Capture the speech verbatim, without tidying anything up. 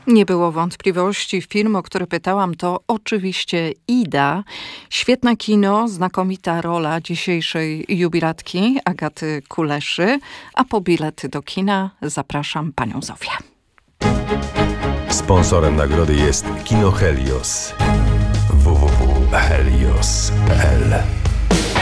Nie było wątpliwości. Film, o który pytałam, to oczywiście Ida. Świetne kino, znakomita rola dzisiejszej jubilatki Agaty Kuleszy. A po bilety do kina zapraszam panią Zofię. Sponsorem nagrody jest Kino Helios. w w w kropka helios kropka p l